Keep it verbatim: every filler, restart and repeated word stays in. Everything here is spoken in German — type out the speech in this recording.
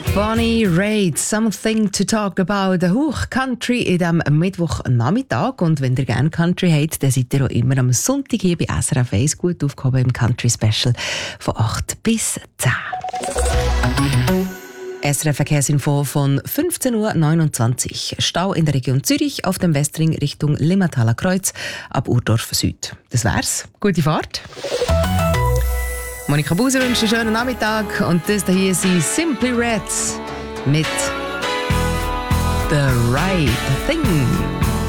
Bonnie Raitt, Something to Talk About, Hoch Country in diesem Mittwochnachmittag. Und wenn ihr gerne Country habt, dann seid ihr auch immer am Sonntag hier bei S R F eins gut aufgehoben im Country Special von acht bis zehn. S R F-Verkehrsinfo von fünfzehn Uhr neunundzwanzig. Stau in der Region Zürich auf dem Westring Richtung Limmathaler Kreuz ab Urdorf Süd. Das wär's. Gute Fahrt. Monika Buser wünscht einen schönen Nachmittag und das hier sind Simply Reds mit The Right Thing.